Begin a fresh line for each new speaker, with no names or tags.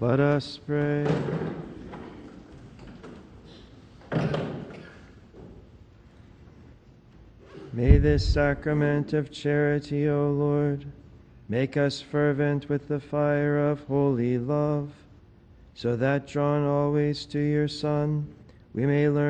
Let us pray. May this sacrament of charity, O Lord, make us fervent with the fire of holy love, so that, drawn always to your Son, we may learn